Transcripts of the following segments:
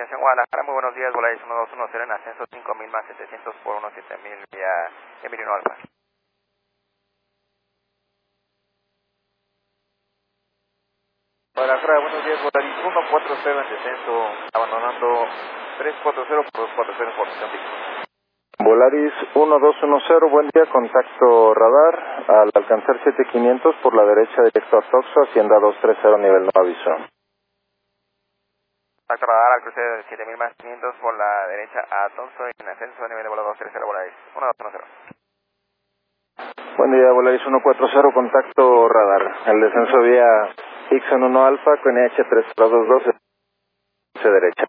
destinación Guadalajara, muy buenos días, Volaris 1210 en ascenso 5000 más 700 por 17000 vía Emiliano Alfa. Guadalajara, buenos días, Volaris 140 en descenso, abandonando 340 por 240 por Mozambique. Volaris 1210, buen día, contacto radar, al alcanzar 7500 por la derecha directo a Toxo, Hacienda 230, nivel no aviso. Contacto radar al cruce de 7000 más 500 por la derecha a Toxo en ascenso, nivel de vuelo 230, Volaris 1210. Buen día, Volaris 140, contacto radar, al descenso vía Ixon 1 Alfa con NH3222, derecha.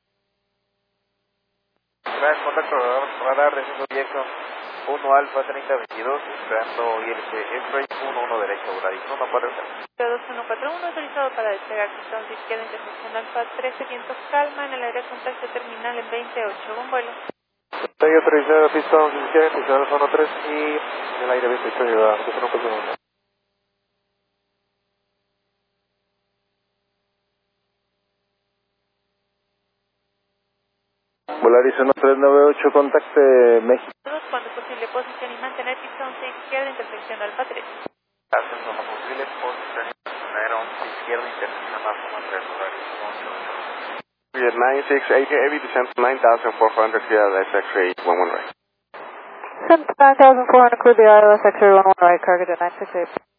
Gracias, contacto radar, descenso vía Ixon 1 Alfa 3022, esperando ILC X-Ray 11 derecho, Volaris 140. 2141 autorizado para despegar distancia izquierda intersección Alfa 1300 calma en el área de contacto terminal en 28, buen vuelo. Estoy autorizado, pistón izquierda intersección Alfa 13 y en el aire 28 llegada, 141. Volaris 1398, contacte México. Cuando posible, posición y mantener pistón izquierda intersección Alfa 3. Ascenso no posible, posición izquierda intersección Alfa 3, Volaris 108. Viet 968, heavy descent 9400 via X-ray 11 right. 9400, clear the ILS X-ray 11 right, cargo to 968.